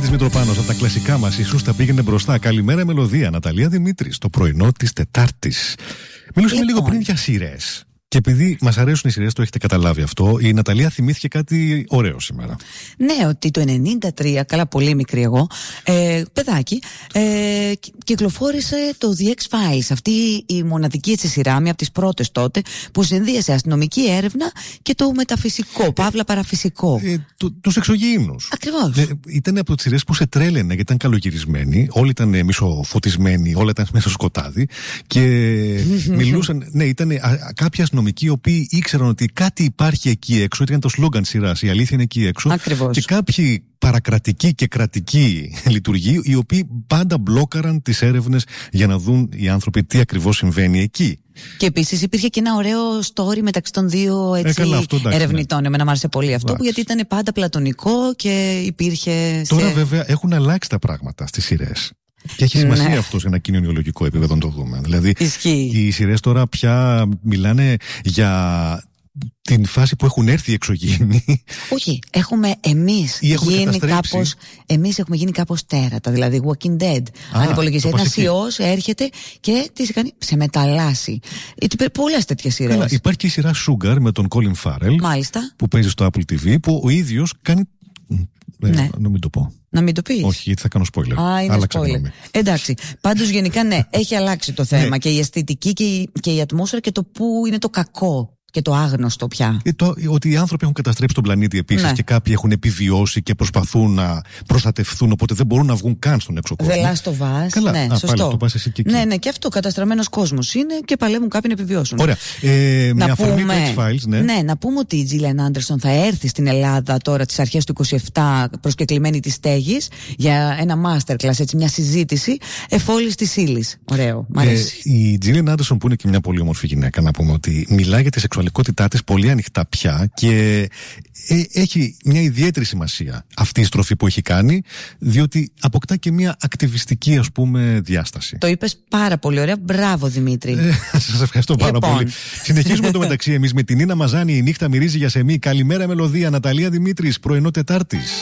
Δημήτρης Μητροπάνος από τα κλασικά μας. Η Σούστα πήγαινε μπροστά. Καλημέρα, μελωδία. Ναταλία Δημήτρης, στο πρωινό της Τετάρτης. Μιλούσαμε λίγο πριν για σειρές. Και επειδή μας αρέσουν οι σειρές, το έχετε καταλάβει αυτό, η Ναταλία θυμήθηκε κάτι ωραίο σήμερα. Ναι, ότι το 93, καλά πολύ μικρή εγώ, παιδάκι, κυκλοφόρησε το The X-Files. Αυτή η μοναδική έτσι σειρά, μία από τις πρώτες τότε, που συνδύασε αστυνομική έρευνα και το μεταφυσικό, παύλα παραφυσικό. Τους εξωγήινους. Ακριβώς. Ήταν από τις σειρές που σε τρέλαινε, γιατί ήταν καλογυρισμένοι, όλοι ήταν μισοφωτισμένοι, όλα ήταν μέσα στο σκοτάδι και μιλούσαν, ναι, ήταν κάποια αστυνομικοί οι οποίοι ήξεραν ότι κάτι υπάρχει εκεί έξω, ήταν το σλόγγαν σειράς, η αλήθεια είναι εκεί έξω. Ακριβώς. Και κάποιοι παρακρατικοί και κρατικοί λειτουργοί, οι οποίοι πάντα μπλόκαραν τις έρευνες για να δουν οι άνθρωποι τι ακριβώς συμβαίνει εκεί. Και επίσης υπήρχε και ένα ωραίο story μεταξύ των δύο ερευνητών. Εμένα μου άρεσε πολύ αυτό, γιατί ήταν πάντα πλατωνικό και υπήρχε. Τώρα βέβαια έχουν αλλάξει τα πράγματα στις σειρές. Και έχει σημασία αυτό σε ένα κοινωνιολογικό επίπεδο να το δούμε. Δηλαδή, οι σειρές τώρα πια μιλάνε για την φάση που έχουν έρθει οι εξωγήινοι. Όχι, έχουμε εμείς γίνει κάπως τέρατα. Δηλαδή, Walking Dead. Αν υπολογίζει, ένας ιός έρχεται και τι κάνει, σε μεταλλάσσει. Πολλές τέτοιες σειρές. Καλά, υπάρχει και η σειρά Sugar με τον Colin Farrell. Μάλιστα. Που παίζει στο Apple TV, που ο ίδιος κάνει. Ναι. Να μην το πω. Να μην το πεις. Όχι, γιατί θα κάνω spoiler. Είναι spoiler. Εντάξει. Πάντως γενικά ναι, έχει αλλάξει το θέμα και η αισθητική και η ατμόσφαιρα και το που είναι το κακό και το άγνωστο πια. Ότι οι άνθρωποι έχουν καταστρέψει τον πλανήτη επίσης και κάποιοι έχουν επιβιώσει και προσπαθούν να προστατευθούν, οπότε δεν μπορούν να βγουν καν στον έξω κόσμο. The Last of Us. Καλά, ναι, σωστό. Πάλι το πας εσύ και εκεί. Ναι, και αυτό καταστραμμένος κόσμος είναι και παλεύουν κάποιοι να επιβιώσουν. Ωραία. Με αφορμή το X-Files, ναι, να πούμε ότι η Gillian Anderson θα έρθει στην Ελλάδα τώρα τις αρχές του 27 προσκεκλημένη της στέγης για ένα masterclass, έτσι, μια συζήτηση εφόλης της ύλης. Ωραίο, μ' αρέσει. Η Gillian Anderson, που είναι και μια πολύ όμορφη γυναίκα, να πούμε ότι μιλάει για τη σεξουαλικότητά της πολύ ανοιχτά πια και έχει μια ιδιαίτερη σημασία αυτή η στροφή που έχει κάνει, διότι αποκτά και μια ακτιβιστική, ας πούμε, διάσταση. Το είπες πάρα πολύ ωραία. Μπράβο, Δημήτρη. Σας ευχαριστώ πάρα πολύ. Συνεχίζουμε το μεταξύ εμείς με την Νίνα Μαζάνη. Η νύχτα μυρίζει για σεμί. Καλημέρα, μελωδία. Ναταλία Δημήτρης, πρωινό Τετάρτης.